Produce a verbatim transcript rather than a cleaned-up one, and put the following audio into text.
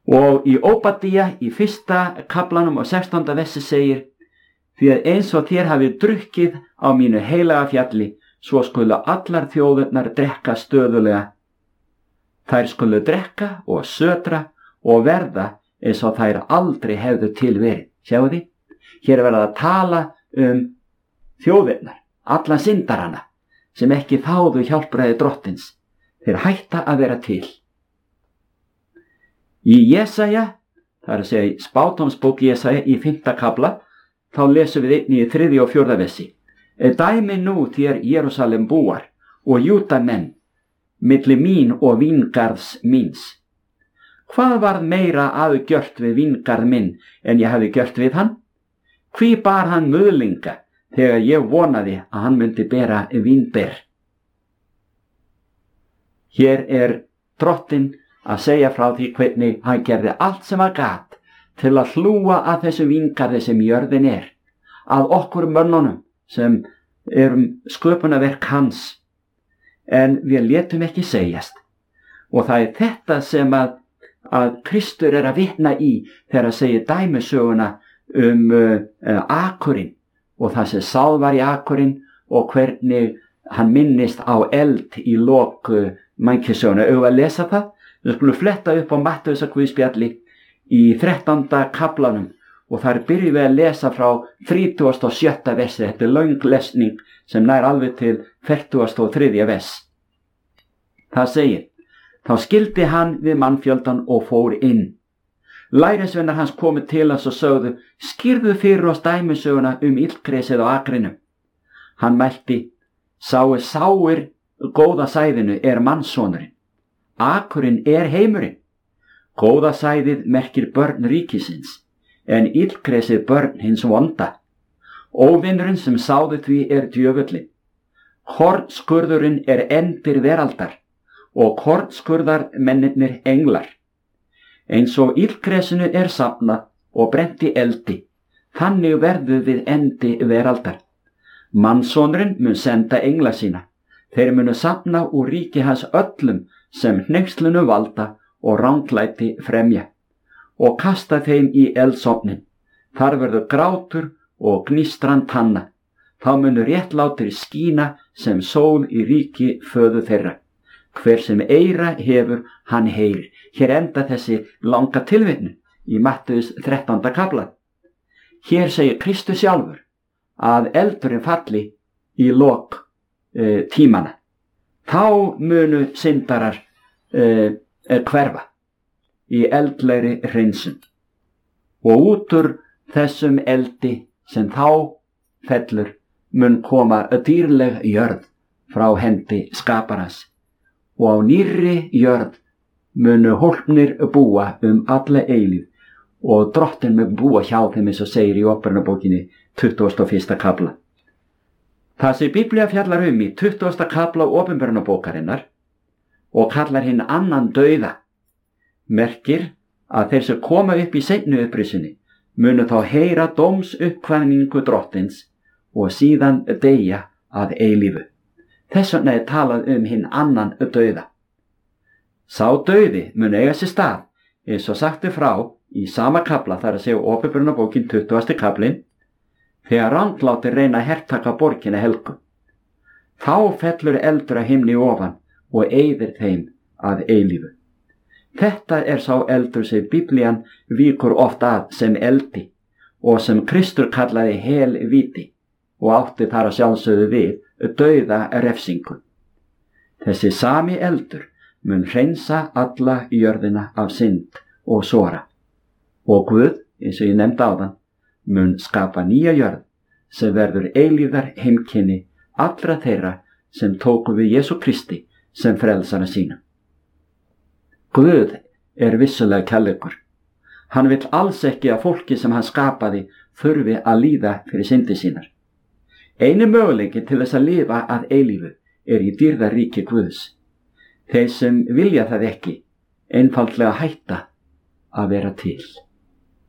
Og í Óbadía í fyrsta kaflanum og sextánda versi segir: því að eins og þér hafið drukkið á mínu heilaga fjalli, svo skulu allar þjóðurnar drekka stöðulega. Þær skulu drekka og sötra og verða eins og þær aldrei hefðu til verið. Sjáu því? Hér er verið að tala um þjóðirnar, alla syndarana, sem ekki þáðu hjálpræði drottins. Þeir hætta að vera til. Í Jesaja, það er að segja í spátumsbók Jesaja í fimmta kafla, þá lesum við einnig í þriðja og fjórða versi: dæmi nú þér Jerúsalem búar og Júda menn, milli mín og víngarðs míns. Hvað varð meira aðgjört við víngarð minn en ég hafi gjört við hann? Hví bar hann muðlinga þegar ég vonaði að hann myndi bera vínber? Hér er drottinn að segja frá því hvernig hann gerði allt sem hann gat til að hlúa að þessu víngarði sem jörðin er, að okkur mönnunum sem erum sköpunarverk hans. En við létum ekki segjast. Og það er þetta sem að, að Kristur er að vitna í þegar að segja dæmisöguna um uh, uh, akurinn og það sem sáð var í akurinn og hvernig hann minnist á eld í lok uh, mannkynssöguna. Auðvitað að lesa það. Við skulum fletta upp á Mattheusar guðspjalli í þrettánda kaflanum og þar byrjum við að lesa frá þrítugasta og sjötta versi. Þetta er löng lesning sem nær alveg til fertugasta og þriðja vers. Það segir: þá skildi hann við mannfjöldan og fór inn. Lærisveinar hans komu til hans og sögðu: skýrðu fyrir oss dæmisöguna um illgresið á akrinum. Hann mælti: sáu sáir góða sæðinu er mannssonurinn. Akurinn er heimurinn. Góða sæðið merkir börn ríkisins, en illgresið börn hins vonda. Óvinnurinn sem sáði því er djöfullinn. Kornskurðurinn er endir veraldar og kornskurðar mennirnir englar. Eins og illgresinu er safnað og brent í eldi, þannig verður við endi veraldar. Mannssonurinn mun senda engla sína. Þeir munu safna úr ríki hans öllum sem hneykslunu valda og ranglæti fremja og kasta þeim í eldsofnin. Þar verður grátur og gnistran tanna. Þá munu réttlátir skína sem sól í ríki föðu þeirra. Hver sem eyra hefur, hann heyrir. Hér enda þessi langa tilvitnun í Mattheus þrettánda kafla. Hér segir Kristus sjálfur að eldurinn falli í lok e, tímana. Þá munu syndarar e, e, hverfa í eldlegri hreinsun. Og út úr þessum eldi sem þá fellur mun koma dýrleg jörð frá hendi skaparans. Og á nýrri jörð munu hólpnir búa um alla eilíð og drottinn mun búa hjá þeim eins og segir í Ópereynabókinni tuttugasta og fyrsta kafla. Það sem Biblía fjallar um í tuttugasta kafla Opinberunarbókarinnar og kallar hinn annan dauða merkir að þeir sem koma upp í seinni upprisunni munu þá heyra dómsuppkvæðningu drottins og síðan deyja að eilífu. Þess vegna er talað um hinn annan dauða. Sá dauði mun eiga sér stað eins og sagt er frá í sama kafla, þar að segja Opinberunarbókin tuttugasti kaflinn, þegar ranglátir reyna að hertaka borgina helgu. Þá fellur eldur að himni ofan og eyðir þeim að eilífu. Þetta er sá eldur sem Biblían víkur oft að sem eldi og sem Kristur kallaði helvíti og átti þar að sjálfsögðu við dauða refsingu. Þessi sami eldur mun hreinsa alla jörðina af synd og sora. Og Guð, eins og ég nefndi áðan, mun skapa nýja jörð sem verður eilífðar heimkynni allra þeirra sem tóku við Jesú Kristi sem frelsara sína. Guð er vissulega kærleikur. Hann vill alls ekki að fólki sem hann skapaði þurfi að líða fyrir syndi sínar. Einu möguleiki til þess að lifa að eilífu er í dýrðaríki Guðs. Þeir sem vilja það ekki einfaldlega hætta að vera til.